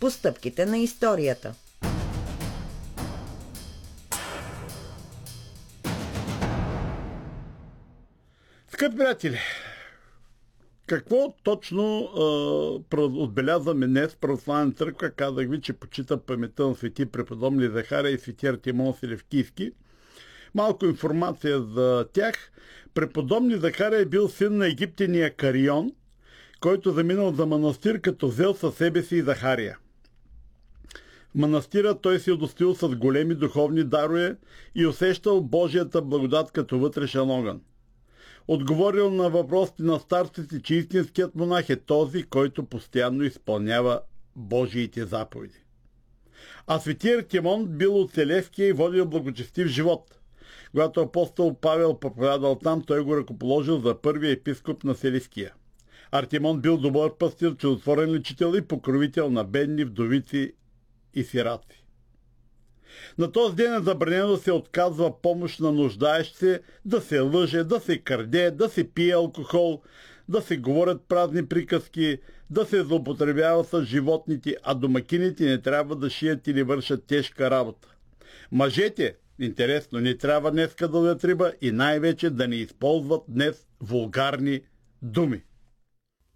по стъпките на историята. Скъпи приятели, какво точно отбелязваме днес в Православна църква? Казах ви, че почита паметта на свети преподобни Захария и свети Артемон Селевкийски. Малко информация за тях. Преподобни Захария е бил син на египтяния Карион, който заминал за манастир, като взел със себе си и Захария. В манастира той се удостоил с големи духовни дарове и усещал Божията благодат като вътрешен огън. Отговорил на въпросите на старците, че истинският монах е този, който постоянно изпълнява Божиите заповеди. А свети Артемон бил от Селевкия и водил благочестив живот. Когато апостол Павел проповядал там, той го ръкоположил за първия епископ на Селевкия. Артемон бил добър пастир, чудотворен лечител и покровител на бедни, вдовици и сираци. На този ден е забранено да се отказва помощ на нуждаещ се, да се лъже, да се краде, да се пие алкохол, да се говорят празни приказки, да се злоупотребява с животните, а домакините не трябва да шият или вършат тежка работа. Мъжете, интересно, не трябва днеска да ловят риба и най-вече да не използват днес вулгарни думи.